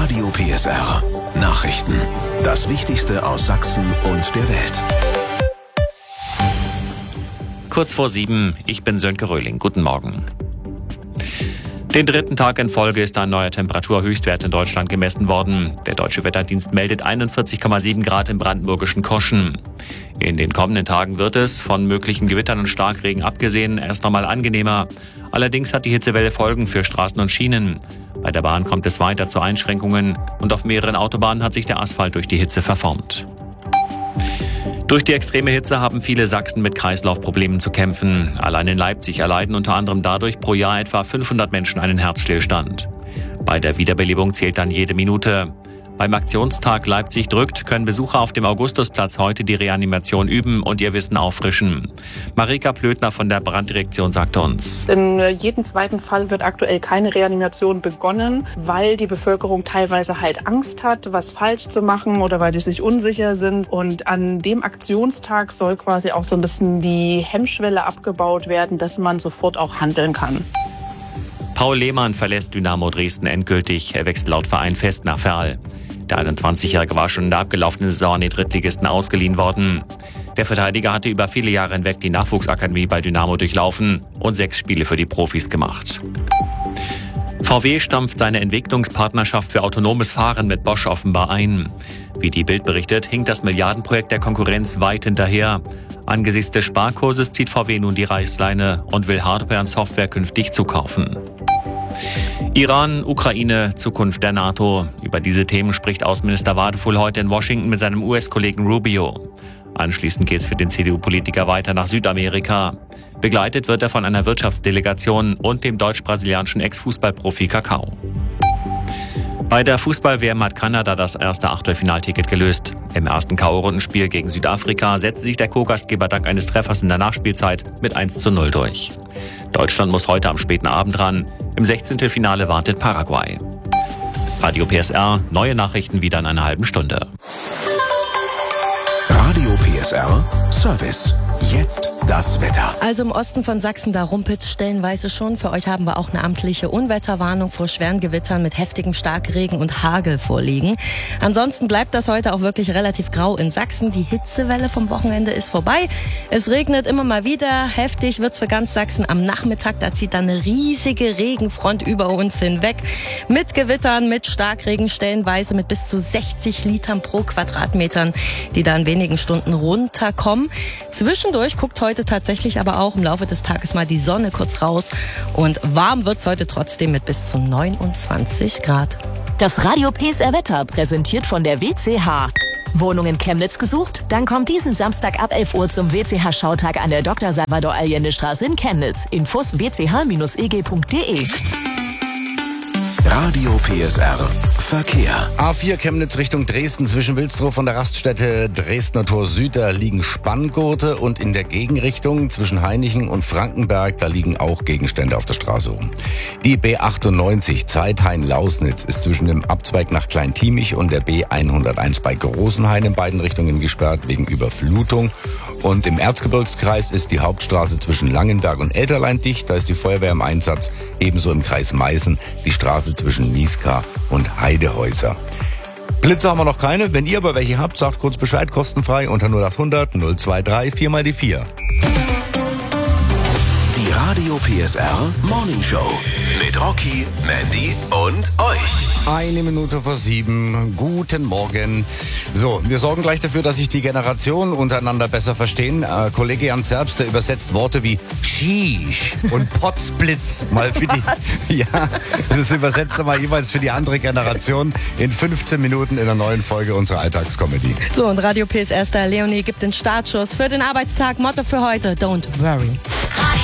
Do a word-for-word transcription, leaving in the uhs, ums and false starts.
Radio P S R. Nachrichten. Das Wichtigste aus Sachsen und der Welt. Kurz vor sieben, ich bin Sönke Röhling. Guten Morgen. Den dritten Tag in Folge ist ein neuer Temperaturhöchstwert in Deutschland gemessen worden. Der Deutsche Wetterdienst meldet einundvierzig Komma sieben Grad im brandenburgischen Koschen. In den kommenden Tagen wird es, von möglichen Gewittern und Starkregen abgesehen, erst nochmal angenehmer. Allerdings hat die Hitzewelle Folgen für Straßen und Schienen. Bei der Bahn kommt es weiter zu Einschränkungen und auf mehreren Autobahnen hat sich der Asphalt durch die Hitze verformt. Durch die extreme Hitze haben viele Sachsen mit Kreislaufproblemen zu kämpfen. Allein in Leipzig erleiden unter anderem dadurch pro Jahr etwa fünfhundert Menschen einen Herzstillstand. Bei der Wiederbelebung zählt dann jede Minute. Beim Aktionstag Leipzig drückt können Besucher auf dem Augustusplatz heute die Reanimation üben und ihr Wissen auffrischen. Marika Plötner von der Branddirektion sagte uns: In jedem zweiten Fall wird aktuell keine Reanimation begonnen, weil die Bevölkerung teilweise halt Angst hat, was falsch zu machen oder weil die sich unsicher sind. Und an dem Aktionstag soll quasi auch so ein bisschen die Hemmschwelle abgebaut werden, dass man sofort auch handeln kann. Paul Lehmann verlässt Dynamo Dresden endgültig. Er wechselt laut Verein fest nach Verl. Der einundzwanzigjährige war schon in der abgelaufenen Saison an die Drittligisten ausgeliehen worden. Der Verteidiger hatte über viele Jahre hinweg die Nachwuchsakademie bei Dynamo durchlaufen und sechs Spiele für die Profis gemacht. V W stampft seine Entwicklungspartnerschaft für autonomes Fahren mit Bosch offenbar ein. Wie die Bild berichtet, hinkt das Milliardenprojekt der Konkurrenz weit hinterher. Angesichts des Sparkurses zieht V W nun die Reißleine und will Hardware und Software künftig zukaufen. Iran, Ukraine, Zukunft der NATO. Über diese Themen spricht Außenminister Wadefuhl heute in Washington mit seinem U S-Kollegen Rubio. Anschließend geht es für den C D U-Politiker weiter nach Südamerika. Begleitet wird er von einer Wirtschaftsdelegation und dem deutsch-brasilianischen Ex-Fußballprofi Kakao. Bei der Fußball-W M hat Kanada das erste Achtelfinalticket gelöst. Im ersten K O-Rundenspiel gegen Südafrika setzte sich der Co-Gastgeber dank eines Treffers in der Nachspielzeit mit eins zu null durch. Deutschland muss heute am späten Abend ran. Im Sechzehntelfinale wartet Paraguay. Radio P S R, neue Nachrichten wieder in einer halben Stunde. Radio P S R Service. Jetzt das Wetter. Also im Osten von Sachsen, da rumpelt es stellenweise schon. Für euch haben wir auch eine amtliche Unwetterwarnung vor schweren Gewittern mit heftigem Starkregen und Hagel vorliegen. Ansonsten bleibt das heute auch wirklich relativ grau in Sachsen. Die Hitzewelle vom Wochenende ist vorbei. Es regnet immer mal wieder. Heftig wird's für ganz Sachsen am Nachmittag. Da zieht dann eine riesige Regenfront über uns hinweg. Mit Gewittern, mit Starkregen, stellenweise mit bis zu sechzig Litern pro Quadratmetern, die da in wenigen Stunden runterkommen. Zwischendurch guckt heute tatsächlich aber auch im Laufe des Tages mal die Sonne kurz raus. Und warm wird's heute trotzdem mit bis zu neunundzwanzig Grad. Das Radio P S R Wetter präsentiert von der W C H. Wohnung in Chemnitz gesucht? Dann kommt diesen Samstag ab elf Uhr zum W C H-Schautag an der Doktor Salvador Allende Straße in Chemnitz. Infos w c h bindestrich e g punkt d e. Radio P S R Verkehr. A vier Chemnitz Richtung Dresden zwischen Wilsdruff und der Raststätte Dresdner Tor Süd, da liegen Spanngurte, und in der Gegenrichtung zwischen Hainichen und Frankenberg, da liegen auch Gegenstände auf der Straße rum. Die B achtundneunzig Zeithain-Lausnitz ist zwischen dem Abzweig nach Kleintiemich und der B hunderteins bei Großenhain in beiden Richtungen gesperrt wegen Überflutung. Und im Erzgebirgskreis ist die Hauptstraße zwischen Langenberg und Elterlein dicht, da ist die Feuerwehr im Einsatz. Ebenso im Kreis Meißen die Straße zwischen Niska und Heidehäuser. Blitze haben wir noch keine. Wenn ihr aber welche habt, sagt kurz Bescheid, kostenfrei unter null achthundert null dreiundzwanzig vier mal die vier. Die Radio P S R Morning Show mit Rocky, Mandy und euch. Eine Minute vor sieben. Guten Morgen. So, wir sorgen gleich dafür, dass sich die Generationen untereinander besser verstehen. Äh, Kollege Jan Zerbst, der übersetzt Worte wie Sheesh und Potzblitz mal für die. Ja, das übersetzt er mal jeweils für die andere Generation in fünfzehn Minuten in der neuen Folge unserer Alltagscomedy. So, und Radio P S R-Star Leonie gibt den Startschuss für den Arbeitstag. Motto für heute: Don't worry.